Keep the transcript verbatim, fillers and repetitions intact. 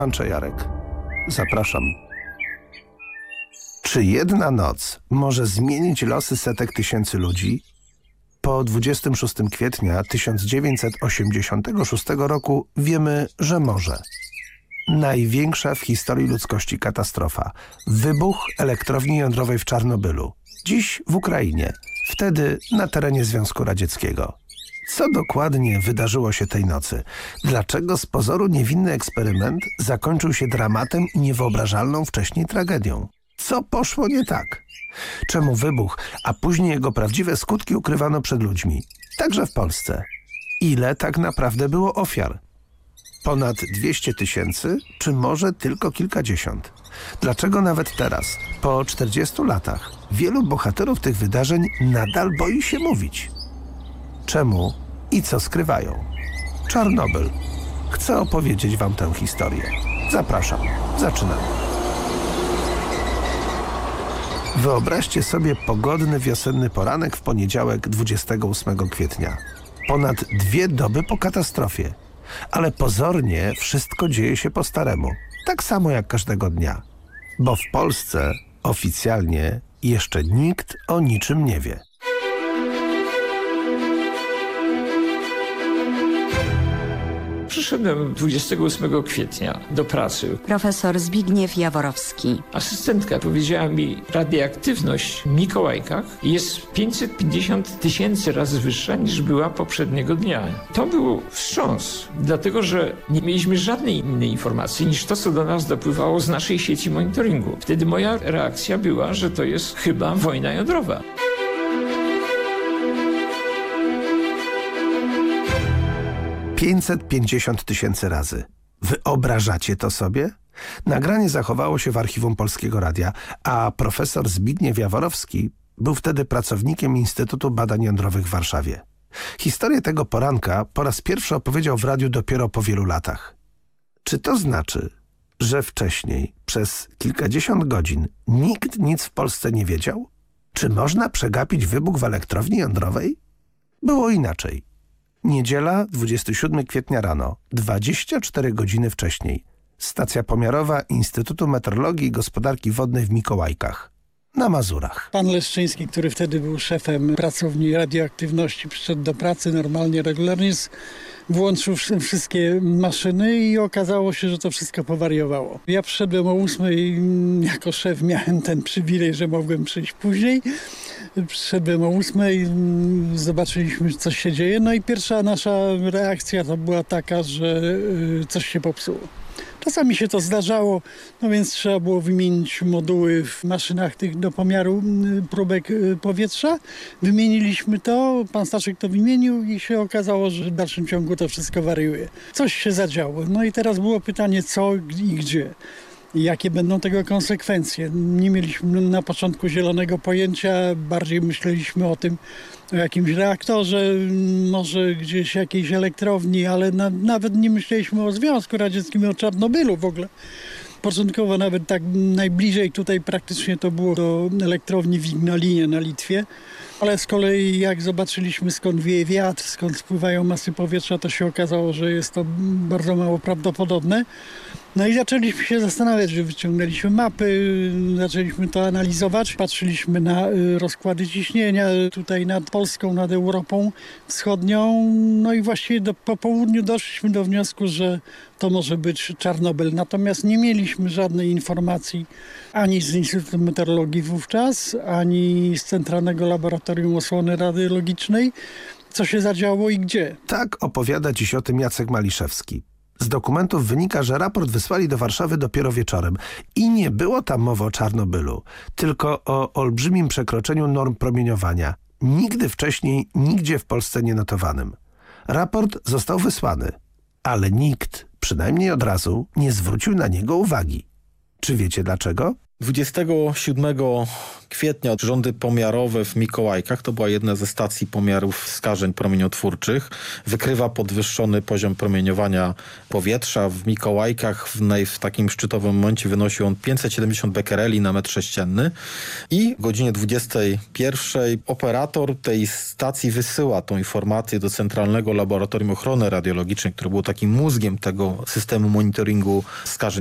Andrzejarek. Zapraszam. Czy jedna noc może zmienić losy setek tysięcy ludzi? Po dwudziestego szóstego kwietnia tysiąc dziewięćset osiemdziesiątego szóstego roku wiemy, że może. Największa w historii ludzkości katastrofa. Wybuch elektrowni jądrowej w Czarnobylu. Dziś w Ukrainie. Wtedy na terenie Związku Radzieckiego. Co dokładnie wydarzyło się tej nocy? Dlaczego z pozoru niewinny eksperyment zakończył się dramatem i niewyobrażalną wcześniej tragedią? Co poszło nie tak? Czemu wybuch, a później jego prawdziwe skutki ukrywano przed ludźmi? Także w Polsce. Ile tak naprawdę było ofiar? Ponad dwieście tysięcy, czy może tylko kilkadziesiąt? Dlaczego nawet teraz, po czterdziestu latach, wielu bohaterów tych wydarzeń nadal boi się mówić? Czemu i co skrywają? Czarnobyl. Chcę opowiedzieć wam tę historię. Zapraszam. Zaczynamy. Wyobraźcie sobie pogodny wiosenny poranek w poniedziałek dwudziestego ósmego kwietnia. Ponad dwie doby po katastrofie. Ale pozornie wszystko dzieje się po staremu. Tak samo jak każdego dnia. Bo w Polsce oficjalnie jeszcze nikt o niczym nie wie. Przyszedłem dwudziestego ósmego kwietnia do pracy. Profesor Zbigniew Jaworowski. Asystentka powiedziała mi, radioaktywność w Mikołajkach jest pięćset pięćdziesiąt tysięcy razy wyższa niż była poprzedniego dnia. To był wstrząs, dlatego że nie mieliśmy żadnej innej informacji niż to, co do nas dopływało z naszej sieci monitoringu. Wtedy moja reakcja była, że to jest chyba wojna jądrowa. pięćset pięćdziesiąt tysięcy razy. Wyobrażacie to sobie? Nagranie zachowało się w archiwum Polskiego Radia, a profesor Zbigniew Jaworowski był wtedy pracownikiem Instytutu Badań Jądrowych w Warszawie. Historię tego poranka po raz pierwszy opowiedział w radiu dopiero po wielu latach. Czy to znaczy, że wcześniej, przez kilkadziesiąt godzin, nikt nic w Polsce nie wiedział? Czy można przegapić wybuch w elektrowni jądrowej? Było inaczej. Niedziela, dwudziestego siódmego kwietnia rano, dwadzieścia cztery godziny wcześniej. Stacja pomiarowa Instytutu Meteorologii i Gospodarki Wodnej w Mikołajkach, na Mazurach. Pan Leszczyński, który wtedy był szefem pracowni radioaktywności, przyszedł do pracy normalnie, regularnie, włączył wszystkie maszyny i okazało się, że to wszystko powariowało. Ja przyszedłem o ósmej, jako szef miałem ten przywilej, że mogłem przyjść później. Przyszedłem o ósmej, zobaczyliśmy, co się dzieje. No i pierwsza nasza reakcja to była taka, że coś się popsuło. Czasami się to zdarzało, no więc trzeba było wymienić moduły w maszynach tych do pomiaru próbek powietrza. Wymieniliśmy to, pan Staszek to wymienił i się okazało, że w dalszym ciągu to wszystko wariuje. Coś się zadziało. No i teraz było pytanie, co i gdzie. I jakie będą tego konsekwencje. Nie mieliśmy na początku zielonego pojęcia, bardziej myśleliśmy o tym, o jakimś reaktorze, może gdzieś jakiejś elektrowni, ale na, nawet nie myśleliśmy o Związku Radzieckim, o Czarnobylu w ogóle. Początkowo nawet tak najbliżej tutaj praktycznie to było do elektrowni w Ignalinie na Litwie. Ale z kolei jak zobaczyliśmy, skąd wieje wiatr, skąd spływają masy powietrza, to się okazało, że jest to bardzo mało prawdopodobne. No i zaczęliśmy się zastanawiać, że wyciągnęliśmy mapy, zaczęliśmy to analizować. Patrzyliśmy na rozkłady ciśnienia tutaj nad Polską, nad Europą Wschodnią. No i właściwie do, po południu doszliśmy do wniosku, że to może być Czarnobyl. Natomiast nie mieliśmy żadnej informacji ani z Instytutu Meteorologii wówczas, ani z Centralnego Laboratorium Osłony Radiologicznej, co się zadziało i gdzie. Tak opowiada dziś o tym Jacek Maliszewski. Z dokumentów wynika, że raport wysłali do Warszawy dopiero wieczorem i nie było tam mowy o Czarnobylu, tylko o olbrzymim przekroczeniu norm promieniowania, nigdy wcześniej nigdzie w Polsce nie notowanym. Raport został wysłany, ale nikt, przynajmniej od razu, nie zwrócił na niego uwagi. Czy wiecie dlaczego? dwudziestego siódmego kwietnia rządy pomiarowe w Mikołajkach, to była jedna ze stacji pomiarów skażeń promieniotwórczych, wykrywa podwyższony poziom promieniowania powietrza. W Mikołajkach w, naj, w takim szczytowym momencie wynosił on pięćset siedemdziesiąt bekereli na metr sześcienny i o godzinie dwudziestej pierwszej operator tej stacji wysyła tą informację do Centralnego Laboratorium Ochrony Radiologicznej, które było takim mózgiem tego systemu monitoringu skażeń